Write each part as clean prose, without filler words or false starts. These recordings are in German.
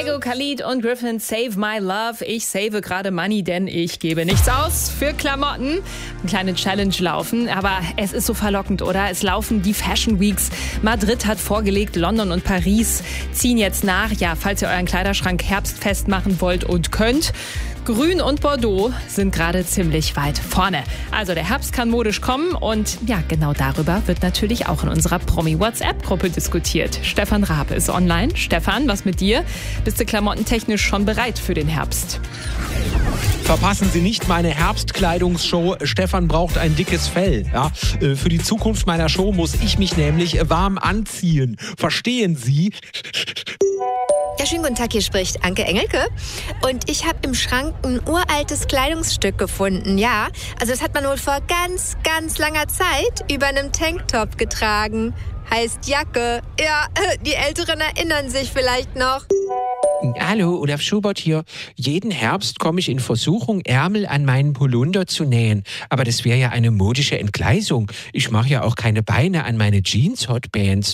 Kygo, Khalid und Griffin, Save My Love. Ich save gerade Money, denn ich gebe nichts aus für Klamotten. Eine kleine Challenge laufen, aber es ist so verlockend, oder? Es laufen die Fashion Weeks. Madrid hat vorgelegt, London und Paris ziehen jetzt nach. Ja, falls ihr euren Kleiderschrank herbstfest machen wollt und könnt. Grün und Bordeaux sind gerade ziemlich weit vorne. Also der Herbst kann modisch kommen und ja, genau darüber wird natürlich auch in unserer Promi-WhatsApp-Gruppe diskutiert. Stefan Raab ist online. Stefan, was mit dir? Bist du klamottentechnisch schon bereit für den Herbst? Verpassen Sie nicht meine Herbstkleidungsshow. Stefan braucht ein dickes Fell. Ja, für die Zukunft meiner Show muss ich mich nämlich warm anziehen. Verstehen Sie? Ja, schönen guten Tag, hier spricht Anke Engelke. Und ich habe im Schrank ein uraltes Kleidungsstück gefunden, ja. Also das hat man wohl vor ganz, ganz langer Zeit über einem Tanktop getragen. Heißt Jacke. Ja, die Älteren erinnern sich vielleicht noch. Hallo, Olaf Schubert hier. Jeden Herbst komme ich in Versuchung, Ärmel an meinen Polunder zu nähen. Aber das wäre ja eine modische Entgleisung. Ich mache ja auch keine Beine an meine Jeans-Hotbands.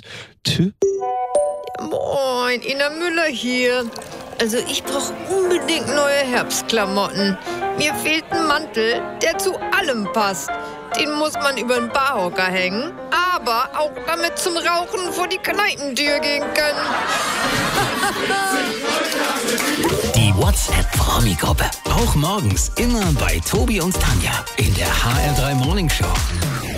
Moin, Ina Müller hier. Also ich brauche unbedingt neue Herbstklamotten. Mir fehlt ein Mantel, der zu allem passt. Den muss man über den Barhocker hängen, aber auch damit zum Rauchen vor die Kneipentür gehen können. Die WhatsApp-Promi-Gruppe. Auch morgens immer bei Tobi und Tanja in der HR3 Morning Show.